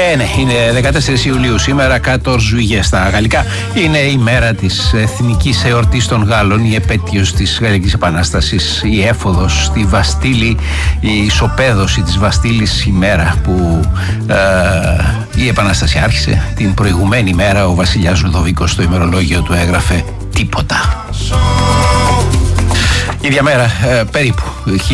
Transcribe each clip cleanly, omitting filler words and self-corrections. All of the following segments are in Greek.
Ναι, είναι 14 Ιουλίου σήμερα, 14 Ζουιγέ στα γαλλικά. Είναι η μέρα της εθνικής εορτής των Γάλλων, η επέτειος της Γαλλικής Επανάστασης, η έφοδος στη Βαστίλη, η ισοπαίδωση της Βαστίλης, η μέρα που η Επανάσταση άρχισε. Την προηγουμένη μέρα ο βασιλιάς Λουδοβίκος στο ημερολόγιο του έγραφε τίποτα. Η ίδια μέρα, περίπου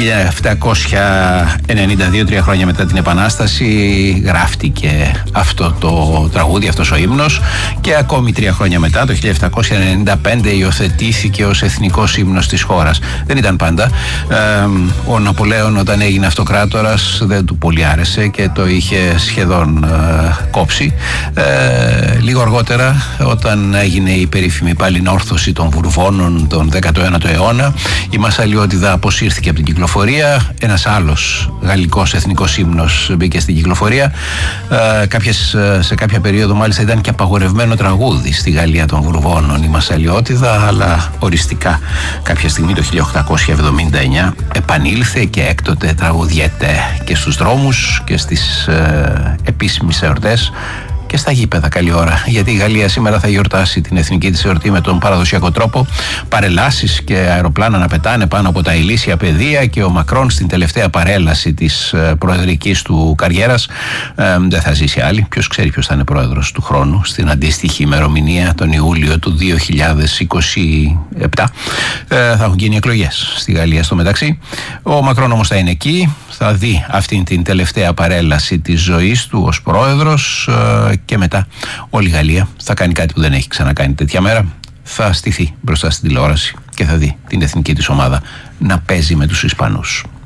1792, 3 χρόνια μετά την Επανάσταση, γράφτηκε αυτό το τραγούδι, αυτός ο ύμνος, και ακόμη 3 χρόνια μετά, το 1795, υιοθετήθηκε ως εθνικός ύμνος της χώρας. Δεν ήταν πάντα. Ο Ναπολέον, όταν έγινε αυτοκράτορας, δεν του πολύ άρεσε και το είχε σχεδόν κόψει. Λίγο αργότερα, όταν έγινε η περίφημη πάλι όρθωση των Βουρβώνων τον 19ο αιώνα, η Μασσαλιώτιδα αποσύρθηκε από την κυκλοφορία. Ένας άλλος γαλλικός εθνικός ύμνος μπήκε στην κυκλοφορία. Σε κάποια περίοδο μάλιστα ήταν και απαγορευμένο τραγούδι στη Γαλλία των Βουρβώνων η Μασσαλιώτιδα, αλλά οριστικά κάποια στιγμή το 1879 επανήλθε και έκτοτε τραγουδιέται και στους δρόμους και στις επίσημες εορτές και στα γήπεδα. Καλή ώρα, γιατί η Γαλλία σήμερα θα γιορτάσει την εθνική της εορτή με τον παραδοσιακό τρόπο. Παρελάσεις και αεροπλάνα να πετάνε πάνω από τα ηλίσια πεδία, και ο Μακρόν στην τελευταία παρέλαση της προεδρικής του καριέρας δεν θα ζήσει άλλη. Ποιος ξέρει ποιος θα είναι πρόεδρος του χρόνου στην αντίστοιχη ημερομηνία, τον Ιούλιο του 2027. Θα έχουν γίνει εκλογές στη Γαλλία στο μεταξύ. Ο Μακρόν όμως θα είναι εκεί, θα δει αυτήν την τελευταία παρέλαση της ζωής του ως πρόεδρος, και μετά όλη η Γαλλία θα κάνει κάτι που δεν έχει ξανακάνει τέτοια μέρα. Θα στηθεί μπροστά στην τηλεόραση και θα δει την εθνική της ομάδα να παίζει με τους Ισπανούς.